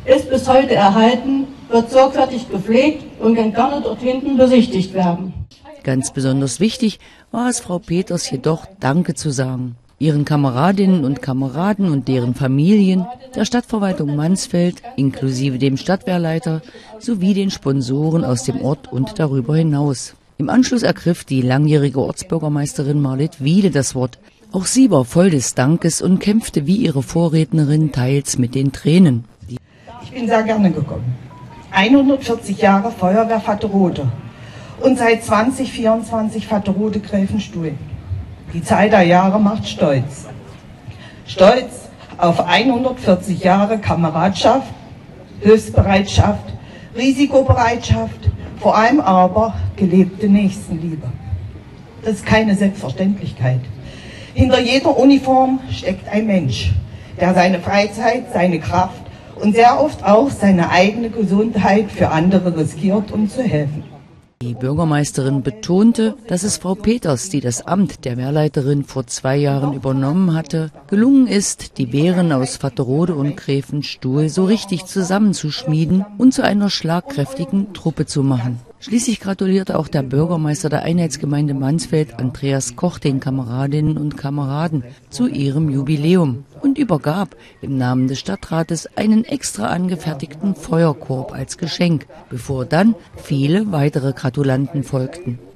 ist bis heute erhalten, wird sorgfältig gepflegt und kann gerne dort hinten besichtigt werden. Ganz besonders wichtig war es Frau Peters jedoch, Danke zu sagen. Ihren Kameradinnen und Kameraden und deren Familien, der Stadtverwaltung Mansfeld, inklusive dem Stadtwehrleiter, sowie den Sponsoren aus dem Ort und darüber hinaus. Im Anschluss ergriff die langjährige Ortsbürgermeisterin Marlit Wiele das Wort. Auch sie war voll des Dankes und kämpfte wie ihre Vorrednerin teils mit den Tränen. Ich bin sehr gerne gekommen. 140 Jahre Feuerwehr Vatterode und seit 2024 Vatterode Gräfenstuhl. Die Zahl der Jahre macht stolz. Stolz auf 140 Jahre Kameradschaft, Hilfsbereitschaft, Risikobereitschaft, vor allem aber gelebte Nächstenliebe. Das ist keine Selbstverständlichkeit. Hinter jeder Uniform steckt ein Mensch, der seine Freizeit, seine Kraft und sehr oft auch seine eigene Gesundheit für andere riskiert, um zu helfen. Die Bürgermeisterin betonte, dass es Frau Peters, die das Amt der Wehrleiterin vor 2 Jahren übernommen hatte, gelungen ist, die Wehren aus Vatterode und Gräfenstuhl so richtig zusammenzuschmieden und zu einer schlagkräftigen Truppe zu machen. Schließlich gratulierte auch der Bürgermeister der Einheitsgemeinde Mansfeld, Andreas Koch, den Kameradinnen und Kameraden zu ihrem Jubiläum und übergab im Namen des Stadtrates einen extra angefertigten Feuerkorb als Geschenk, bevor dann viele weitere Gratulanten folgten.